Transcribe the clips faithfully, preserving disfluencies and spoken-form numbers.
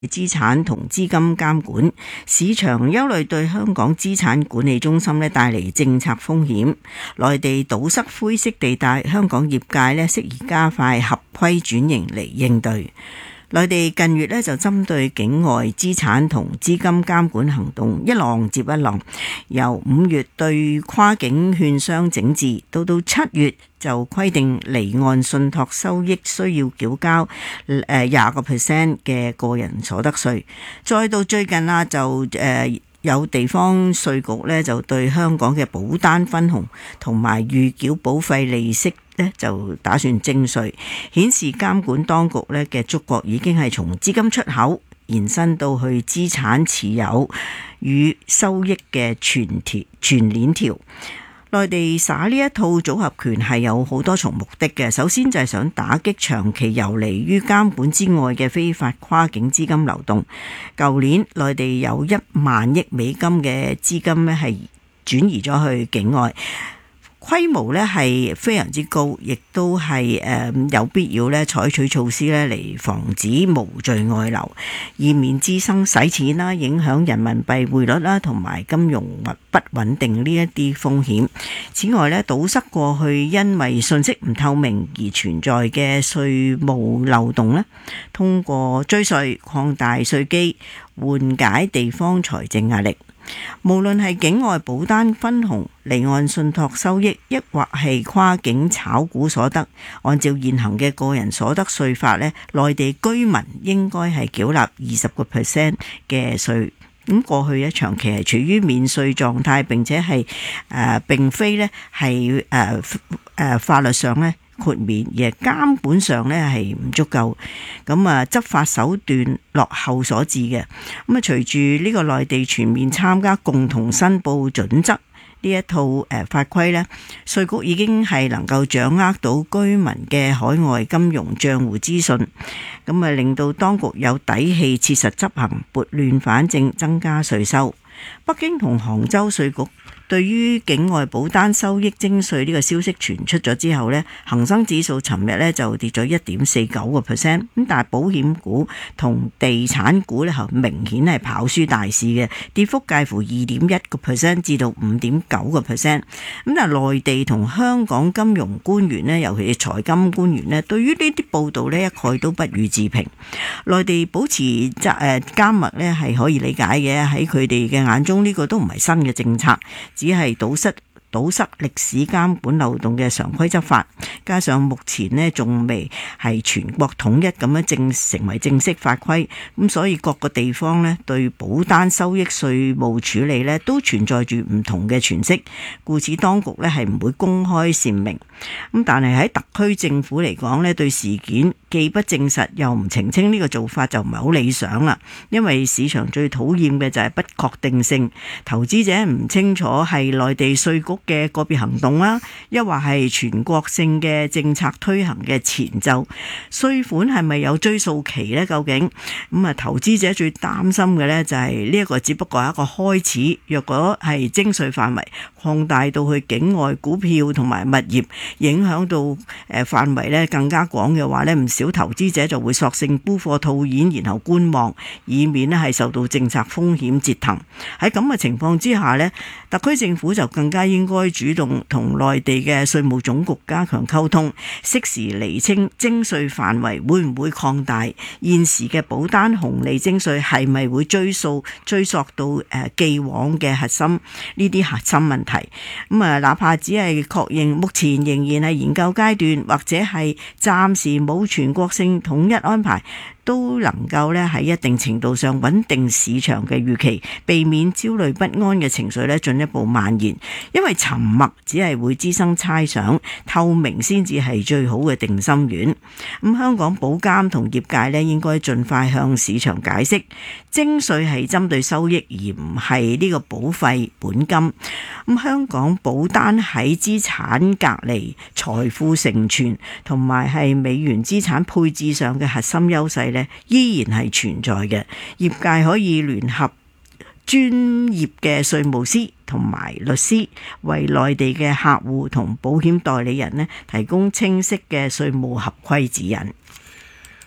資產同資金監管，市場憂慮對香港資產管理中心咧帶嚟政策風險。內地堵塞灰色地帶，香港業界咧適宜加快合規轉型嚟應對。內地近月咧就針對境外資產同資金監管行動一浪接一浪，由五月對跨境券商整治，到到七月就規定離岸信託收益需要繳交誒廿個 percent 嘅個人所得稅，再到最近啦就誒。呃有地方稅局咧就對香港嘅保單分紅同埋預繳保費利息咧就打算徵稅，顯示監管當局咧嘅觸覺已經係從資金出口延伸到去資產持有與收益嘅全條全鏈條。內地耍呢一套組合拳係有好多重目的嘅，首先就係想打擊長期游離於監管之外嘅非法跨境資金流動。舊年內地有一萬億美金嘅資金咧係轉移咗去境外，規模咧係非常之高，亦都係誒有必要咧採取措施咧嚟防止無序外流，以免滋生洗錢啦、影響人民幣匯率啦同埋金融不穩定呢一啲風險。此外咧，堵塞過去因為信息唔透明而存在嘅稅務漏洞咧，通過追稅擴大稅基，緩解地方財政壓力。無論係境外保單分紅、離岸信託收益，抑或係跨境炒股所得，按照現行嘅個人所得稅法咧，內地居民應該係繳納二十個 percent 嘅稅。咁過去咧長期係處於免稅狀態，並且係誒、呃、並非咧係誒誒法律上咧豁免，而係監管上咧係唔足夠，咁啊執法手段落後所致嘅。咁啊隨住呢個內地全面參加共同申報準則呢一套誒法規呢，稅局已經係能夠掌握到居民嘅海外金融帳戶資訊，咁啊令到當局有底氣切實執行撥亂反正，增加稅收。北京同杭州稅局對於境外保單收益徵稅呢個消息傳出咗之後呢，恒生指數尋日呢就跌咗一點四九個 percent， 咁但係保險股同地產股呢明顯係跑輸大市嘅，跌幅介乎二點一個 percent 至到五點九個 percent。咁但係內地同香港金融官員呢，尤其是財金官員呢，對於呢啲報道呢一概都不予置評。內地保持誒緘默呢係可以理解嘅，喺佢哋嘅眼中呢個都唔係新嘅政策，只係堵塞堵塞歷史監管漏洞嘅常規執法，加上目前呢仲未係全國統一咁樣正成為正式法規，咁所以各個地方呢對保單收益稅務處理呢都存在住唔同嘅詮釋，故此當局呢係唔會公開闡明。咁但係喺特區政府嚟講呢，對事件既不證實又唔澄清呢個做法就唔係好理想啦，因為市場最討厭嘅就係不確定性，投資者唔清楚係內地稅局嘅個別行動啦，抑或係全國性嘅政策推行嘅前奏，稅款係咪有追溯期呢？究竟咁啊？投資者最擔心嘅呢就係呢一個只不過係一個開始，若果係徵稅範圍擴大到去境外股票同埋物業，影響到誒範圍咧更加廣嘅話咧，唔少投資者就會索性沽貨套現，然後觀望，以免咧係受到政策風險折騰。喺咁嘅情況之下咧，特區政府就更加應該主動同內地嘅稅務總局加強溝通，適時釐清徵稅範圍會唔會擴大，現時嘅保單紅利徵稅係咪會追溯追溯到誒既往嘅核心呢啲核心問題。咁啊，哪怕只係確認目前仍然係研究階段，或者係暫時冇全國性統一安排，都能夠咧喺一定程度上穩定市場嘅預期，避免焦慮不安嘅情緒咧進一步蔓延。因為沉默只係會滋生猜想，透明先至係最好嘅定心丸。咁香港保監同業界咧應該盡快向市場解釋，徵稅係針對收益而唔係呢個保費本金。咁香港保單喺資產隔離、財富承傳同埋係美元資產配置上嘅核心優勢咧，依然係存在嘅。業界可以聯合專業嘅稅務師同埋律師，為內地嘅客戶同保險代理人咧提供清晰嘅稅務合規指引。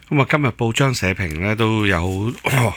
咁啊，今日報章社評咧都有